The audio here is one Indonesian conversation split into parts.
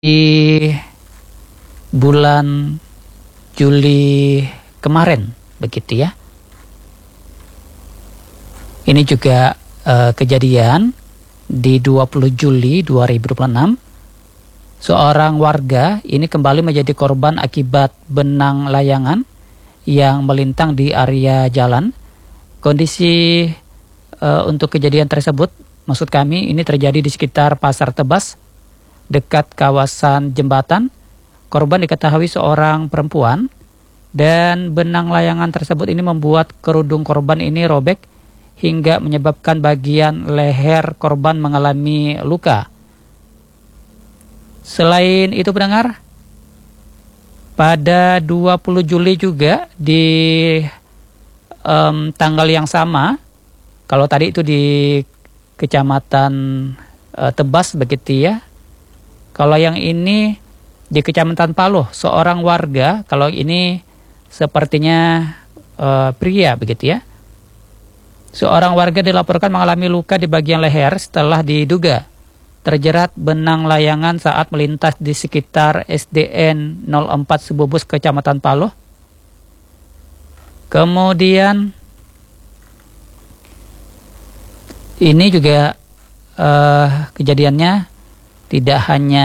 di bulan Juli kemarin, begitu ya. Ini juga kejadian di 20 Juli 2026. Seorang warga ini kembali menjadi korban akibat benang layangan yang melintang di area jalan. Kondisi untuk kejadian tersebut, maksud kami ini terjadi di sekitar Pasar Tebas, dekat kawasan jembatan. Korban diketahui seorang perempuan dan benang layangan tersebut ini membuat kerudung korban ini robek hingga menyebabkan bagian leher korban mengalami luka. Selain itu pendengar, pada 20 Juli juga di tanggal yang sama, kalau tadi itu di Kecamatan Tebas begitu ya. Kalau yang ini di Kecamatan Paloh, seorang warga, kalau ini sepertinya pria begitu ya. Seorang warga dilaporkan mengalami luka di bagian leher setelah diduga terjerat benang layangan saat melintas di sekitar SDN 04 Sububus Kecamatan Paloh. Kemudian ini juga kejadiannya tidak hanya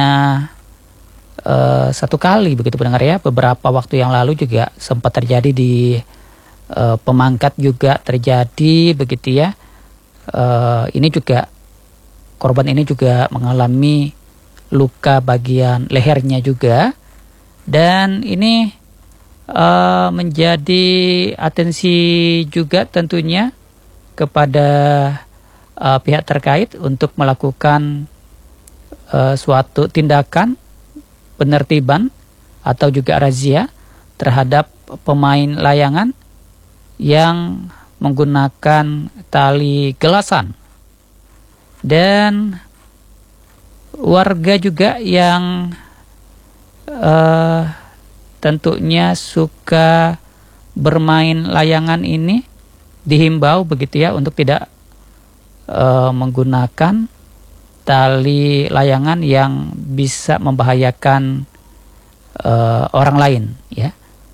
satu kali begitu pendengar ya. Beberapa waktu yang lalu juga sempat terjadi di Pemangkat juga terjadi begitu ya. Ini juga korban ini juga mengalami luka bagian lehernya juga, dan ini menjadi atensi juga tentunya kepada pihak terkait untuk melakukan suatu tindakan penertiban atau juga razia terhadap pemain layangan yang menggunakan tali gelasan. Dan warga juga yang tentunya suka bermain layangan ini dihimbau begitu ya untuk tidak menggunakan tali layangan yang bisa membahayakan orang lain ya.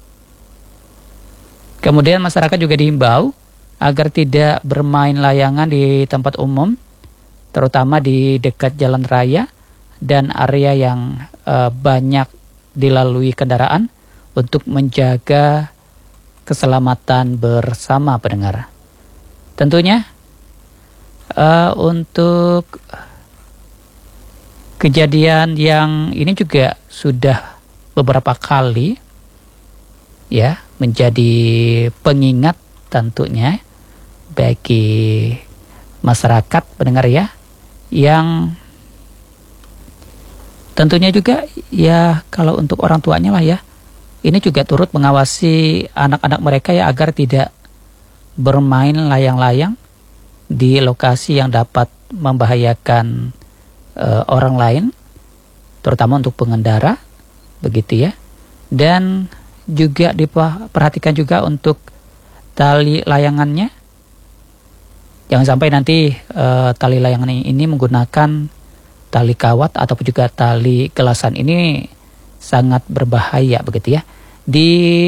Kemudian masyarakat juga dihimbau agar tidak bermain layangan di tempat umum, terutama di dekat jalan raya dan area yang banyak dilalui kendaraan untuk menjaga keselamatan bersama pendengar. Tentunya untuk kejadian yang ini juga sudah beberapa kali ya menjadi pengingat tentunya bagi masyarakat pendengar ya, yang tentunya juga ya kalau untuk orang tuanya lah ya, ini juga turut mengawasi anak-anak mereka ya agar tidak bermain layang-layang di lokasi yang dapat membahayakan orang lain, terutama untuk pengendara begitu ya. Dan juga diperhatikan juga untuk tali layangannya, jangan sampai nanti tali layangan ini menggunakan tali kawat ataupun juga tali gelasan. Ini sangat berbahaya begitu ya. Di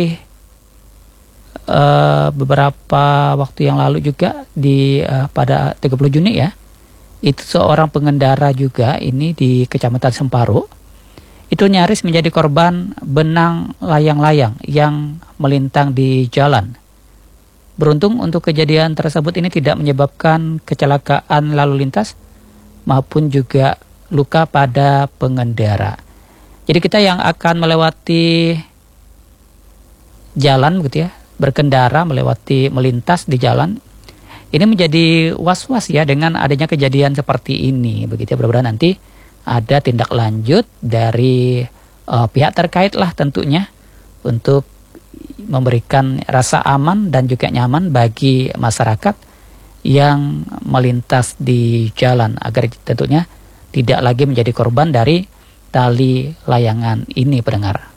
beberapa waktu yang lalu juga pada 30 Juni ya, itu seorang pengendara juga ini di Kecamatan Semparu itu nyaris menjadi korban benang layang-layang yang melintang di jalan. Beruntung untuk kejadian tersebut ini tidak menyebabkan kecelakaan lalu lintas maupun juga luka pada pengendara. Jadi kita yang akan melewati jalan begitu ya, berkendara melintas di jalan, ini menjadi was-was ya dengan adanya kejadian seperti ini begitu ya. Mudah-mudahan nanti ada tindak lanjut dari pihak terkait lah tentunya untuk memberikan rasa aman dan juga nyaman bagi masyarakat yang melintas di jalan agar tentunya tidak lagi menjadi korban dari tali layangan ini pendengar.